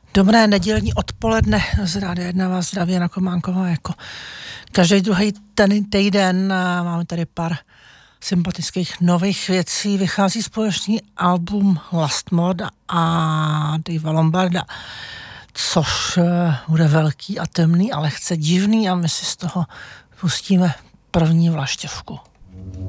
Dobré nedělní odpoledne z Rádia 1 vás zdraví Jana Kománková jako každý druhý týden. Máme tady pár sympatických nových věcí. Vychází společný album Last Mod a Davea Lombarda, což bude velký a temný a lehce divný a my si z toho pustíme první vlaštěvku.